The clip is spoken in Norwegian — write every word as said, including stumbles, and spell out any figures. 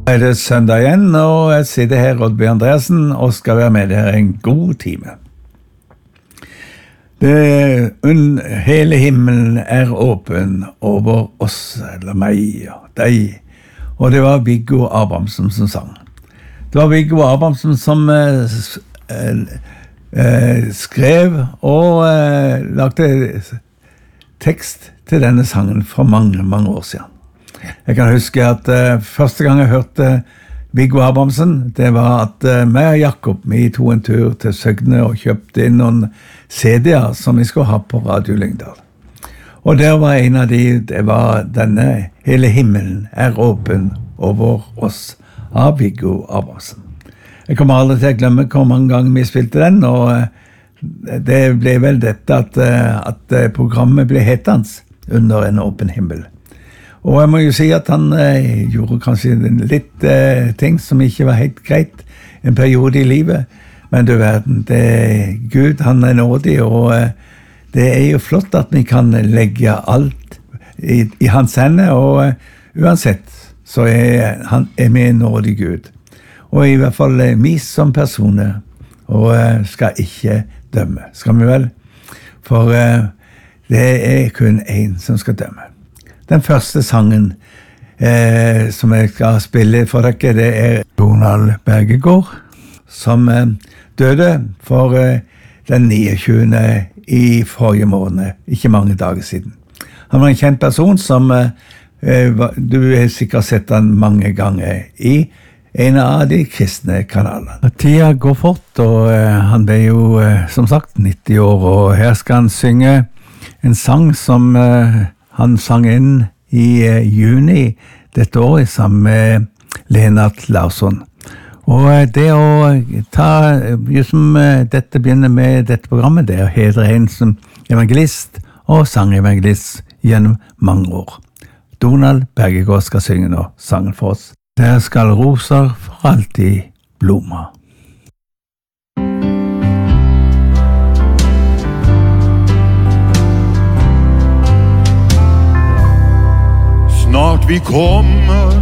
Er det søndag igjen, og jeg sitter her, Oddby Andreassen, og skal være med dere en god time. Det, un, hele himmelen er åpen over oss, eller meg og deg, og det var Viggo Abrahamsen som sang. Det var Viggo Abrahamsen som eh, eh, skrev og eh, lagde tekst til denne sangen for mange, mange år siden. Jeg kan huske at uh, første gang jeg hørte Viggo Abrahamsen, det var at uh, meg og Jakob, vi tog en tur til Søgne og kjøpte inn noen C D-er som vi skulle ha på Radio Lyngdal. Og der var en av de, det var denne Hele himmelen er åpen over oss av Viggo Abrahamsen. Jeg kommer aldri til å glemme hvor mange ganger vi spilte den, og uh, det ble vel dette at, uh, at uh, programmet ble hetans Under en åpen himmel. Og jeg må jo si at han eh, gjorde kanskje litt eh, ting som ikke var helt greit en periode i livet. Men du verden, det er Gud, han er nådig, og eh, det er jo flott at vi kan legge alt i, i hans hende, og eh, uansett så er, han, er vi en nådig Gud. Og i hvert fall eh, vi som personer, og eh, skal ikke dømme, skal vi vel? For eh, det er kun en som skal dømme. Den første sangen eh, som jeg skal spille for dere, det er Donald Bergegård, som eh, døde for eh, den niogtyvende i forrige måned, ikke mange dager siden. Han var en kjent person som eh, du har sikkert sett han mange ganger i en av de kristne kanalene. Tida går fort, og eh, han ble jo eh, som sagt nitti år, og her skal han synge en sang som eh, han sang inn i eh, juni dette året sammen med Lennart Larsson. Og eh, det å ta, just som eh, dette begynner med dette programmet, det er å hedre en som evangelist og sangevangelist gjennom mange år. Donald Bergegård skal synge nå sangen for oss. Der skal roser for alltid blomma. Snart vi kommer